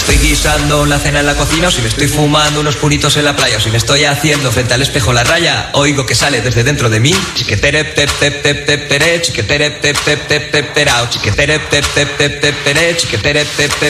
estoy guisando la cena en la cocina, o si me estoy fumando unos puritos en la playa, o si me estoy haciendo frente al espejo la raya, oigo que sale desde dentro de mí. Chiquetere, tep, tep, tep, tep, tere, chiquetere, tep, tep, tep, tep, terao, chiquetere, tep, tep, tep, tep, tere, chiquetere, tep, tep.